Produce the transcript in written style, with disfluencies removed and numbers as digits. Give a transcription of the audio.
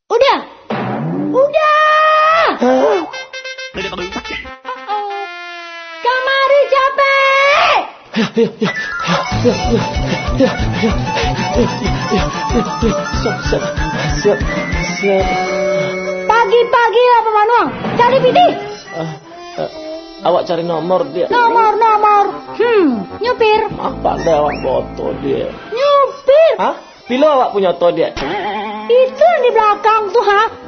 Udah. Kamari capek. Siap. Pagi-pagi apa Manuang? Cari piti. Awak cari nomor dia. Nomor. Nyupir. Apa deh awak foto dia? Nyupir. Hah? Bila awak punya foto dia? Itu yang di belakang tuh, ha?